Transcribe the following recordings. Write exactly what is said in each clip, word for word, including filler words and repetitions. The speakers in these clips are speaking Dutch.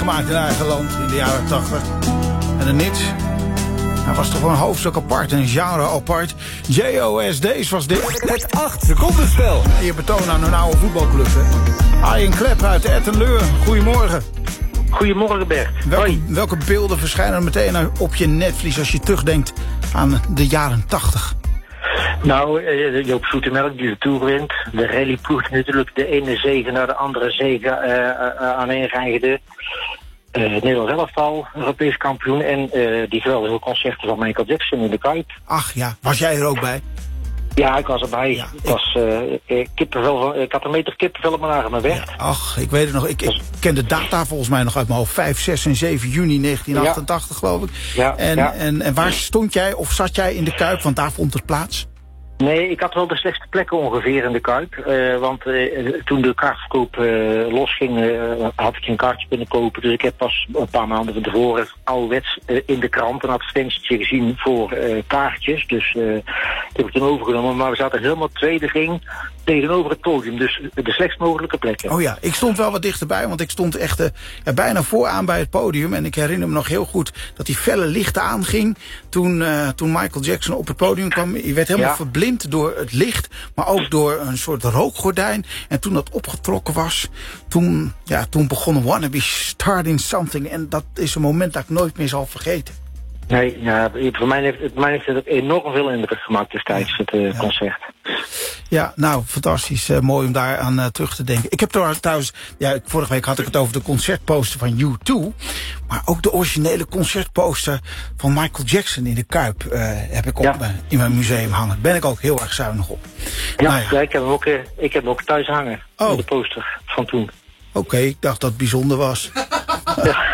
gemaakt in eigen land in de jaren tachtig. En een nits. Hij was toch wel een hoofdstuk apart, een genre apart. J O S D's was dit. Het acht seconden spel. En je betoont aan hun oude voetbalclub, hè. Arjen Klep uit Etten-Leur. Goedemorgen. Goedemorgen Bert. Welke, Hoi. welke beelden verschijnen er meteen op je netvlies als je terugdenkt aan de jaren tachtig? Nou, eh, Joop Zoetemelk die de Tour wint. De rallyploeg natuurlijk de ene zege naar de andere zege uh, uh, aaneenreigde. Uh, het Nederlands elftal, Europees kampioen. En uh, die geweldige concerten van Michael Jackson in de Kuip. Ach ja, was jij er ook bij? Ja, ik was erbij. Ja, ik was, uh, kippenvel, ik had een meter kippenvel op mijn aan mijn weg. Ja, ach, ik weet het nog. Ik, ik ken de data volgens mij nog uit mijn hoofd. vijf, zes en zeven juni negentien achtentachtig, ja. geloof ik. Ja, en, ja. En, en waar stond jij of zat jij in de Kuip? Want daar vond het plaats. Nee, ik had wel de slechtste plekken ongeveer in de Kuip. Uh, want uh, toen de kaartverkoop uh, losging, uh, had ik geen kaartje kunnen kopen. Dus ik heb pas een paar maanden van tevoren ouderwets uh, in de krant een advertentietje gezien voor uh, kaartjes. Dus uh, dat heb ik toen overgenomen. Maar we zaten helemaal tweede ring tegenover het podium. Dus de slechtst mogelijke plekken. Oh ja, ik stond wel wat dichterbij, want ik stond echt uh, ja, bijna vooraan bij het podium. En ik herinner me nog heel goed dat die felle licht aanging toen, uh, toen Michael Jackson op het podium kwam. Je werd helemaal ja. verblind door het licht, maar ook door een soort rookgordijn. En toen dat opgetrokken was, toen, ja, toen begon Wanna Be Starting Something. En dat is een moment dat ik nooit meer zal vergeten. Nee, ja, voor mij heeft, voor mij heeft het enorm veel indruk gemaakt destijds, ja. het uh, ja. concert. Ja, nou, fantastisch. Uh, mooi om daar aan uh, terug te denken. Ik heb trouwens, ja, vorige week had ik het over de concertposter van U twee. Maar ook de originele concertposter van Michael Jackson in de Kuip uh, heb ik op, ja. uh, in mijn museum hangen. Daar ben ik ook heel erg zuinig op. Ja, nou ja. ja ik, heb hem ook, uh, ik heb hem ook thuis hangen. Oh. De poster van toen. Oké, okay, ik dacht dat het bijzonder was. Ja.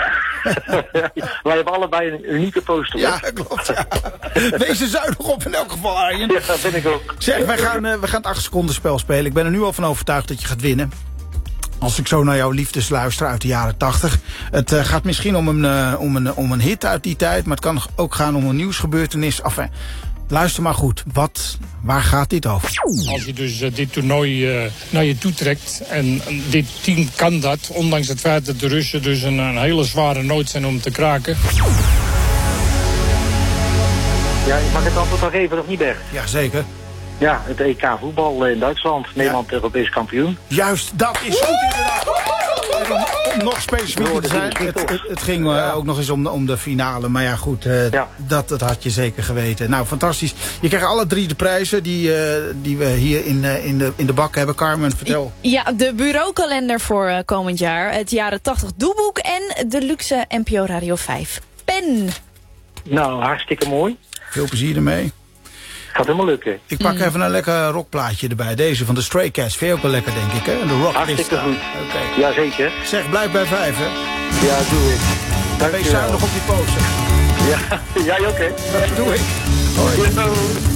Wij hebben allebei een unieke poster. Ja, klopt. Ja. Wees er zuinig op in elk geval, Arjen. Ja, dat vind ik ook. Zeg, wij gaan, uh, we gaan het acht seconden spel spelen. Ik ben er nu al van overtuigd dat je gaat winnen. Als ik zo naar jouw liefdes luister uit de jaren tachtig. Het uh, gaat misschien om een, uh, om, een, om een hit uit die tijd. Maar het kan ook gaan om een nieuwsgebeurtenis. Enfin, luister maar goed. Wat, waar gaat dit over? Als je dus uh, dit toernooi uh, naar je toe trekt. En uh, dit team kan dat. Ondanks het feit dat de Russen dus een, een hele zware nood zijn om te kraken. Ja, ik mag het antwoord nog even of niet, Bert? Ja, zeker. Ja, het E K voetbal in Duitsland. Nederland ja. Europees kampioen. Juist, dat is goed inderdaad. En om, om nog specifieker te zijn, het, het, het ging uh, ja. ook nog eens om de, om de finale. Maar ja, goed, uh, ja. dat, dat had je zeker geweten. Nou, fantastisch. Je krijgt alle drie de prijzen die, uh, die we hier in, uh, in, de, in de bak hebben. Carmen, vertel. Ja, de bureaukalender voor uh, komend jaar. Het jaren tachtig doelboek en de luxe N P O Radio vijf pen. Nou, hartstikke mooi. Veel plezier ermee. Gaat helemaal lukken. Ik pak mm. even een lekker rockplaatje erbij. Deze van de Stray Cats. Vind je ook wel lekker, denk ik, hè? De rock hartstikke goed. Okay. Jazeker. Zeg, blijf bij vijf, hè? Ja, doe ik. Dank je wel. Wees zuinig op die poster. Ja, jij ook, hè? Dat doe ik. Hoi.